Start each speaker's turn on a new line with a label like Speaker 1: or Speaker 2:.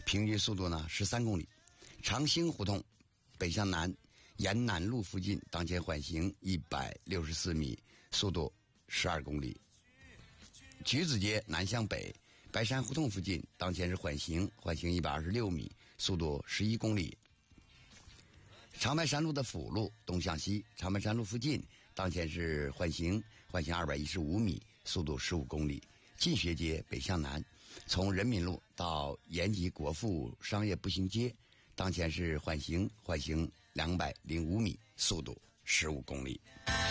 Speaker 1: 平均速度呢13公里。长兴胡同北向南沿南路附近当前缓行164米，速度12公里。橘子街南向北白山胡同附近当前是缓行126米，速度11公里。长白山路的辅路东向西，长白山路附近当前是缓行215米，速度15公里。进学街北向南，从人民路到延吉国富商业步行街，当前是缓行205米，速度15公里。